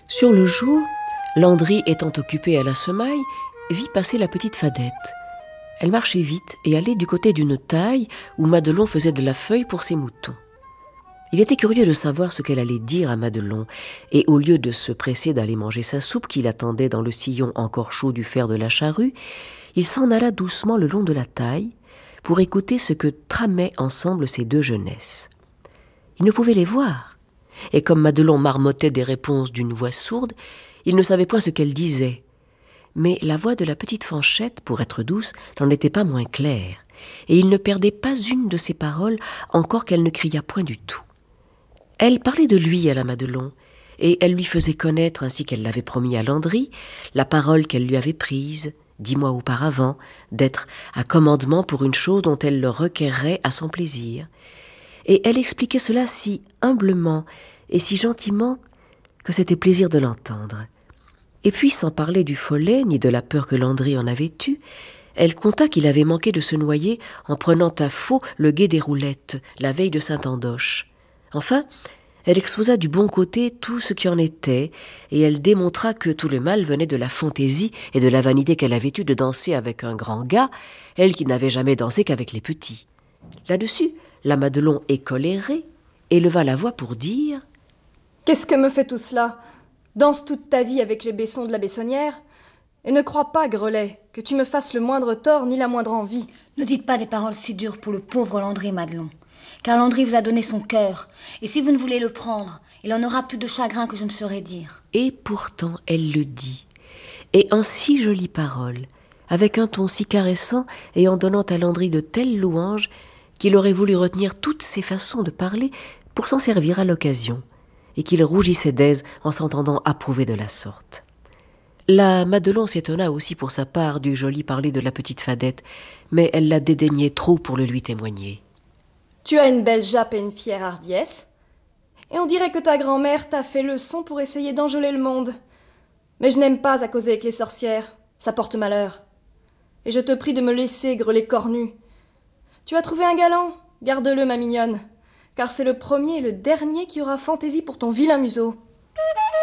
Sur le jour, Landry étant occupée à la semaille, vit passer la petite Fadette. Elle marchait vite et allait du côté d'une taille où Madelon faisait de la feuille pour ses moutons. Il était curieux de savoir ce qu'elle allait dire à Madelon, et au lieu de se presser d'aller manger sa soupe qui l'attendait dans le sillon encore chaud du fer de la charrue, il s'en alla doucement le long de la taille pour écouter ce que tramaient ensemble ces deux jeunesses. Il ne pouvait les voir, et comme Madelon marmottait des réponses d'une voix sourde, il ne savait point ce qu'elle disait. Mais la voix de la petite Fanchette, pour être douce, n'en était pas moins claire, et il ne perdait pas une de ses paroles, encore qu'elle ne criât point du tout. Elle parlait de lui à la Madelon, et elle lui faisait connaître, ainsi qu'elle l'avait promis à Landry, la parole qu'elle lui avait prise, 10 mois auparavant, d'être à commandement pour une chose dont elle le requerrait à son plaisir. Et elle expliquait cela si humblement et si gentiment que c'était plaisir de l'entendre. Et puis, sans parler du follet ni de la peur que Landry en avait eue, elle conta qu'il avait manqué de se noyer en prenant à faux le gué des Roulettes, la veille de Saint-Andoche. Enfin, elle exposa du bon côté tout ce qui en était, et elle démontra que tout le mal venait de la fantaisie et de la vanité qu'elle avait eue de danser avec un grand gars, elle qui n'avait jamais dansé qu'avec les petits. Là-dessus, la Madelon, écolérée, éleva la voix pour dire « Qu'est-ce que me fait tout cela ? Danse toute ta vie avec les Bessons de la Bessonnière, et ne crois pas, Grelet, que tu me fasses le moindre tort ni la moindre envie. » Ne dites pas des paroles si dures pour le pauvre Landry, Madelon. Car Landry vous a donné son cœur, et si vous ne voulez le prendre, il en aura plus de chagrin que je ne saurais dire. Et pourtant elle le dit, et en si jolies paroles, avec un ton si caressant et en donnant à Landry de telles louanges qu'il aurait voulu retenir toutes ses façons de parler pour s'en servir à l'occasion, et qu'il rougissait d'aise en s'entendant approuver de la sorte. La Madelon s'étonna aussi pour sa part du joli parler de la petite Fadette, mais elle la dédaignait trop pour le lui témoigner. Tu as une belle jappe et une fière hardiesse, et on dirait que ta grand-mère t'a fait leçon pour essayer d'enjôler le monde. Mais je n'aime pas à causer avec les sorcières, ça porte malheur. Et je te prie de me laisser, Grelet cornu. Tu as trouvé un galant, garde-le, ma mignonne, car c'est le premier et le dernier qui aura fantaisie pour ton vilain museau.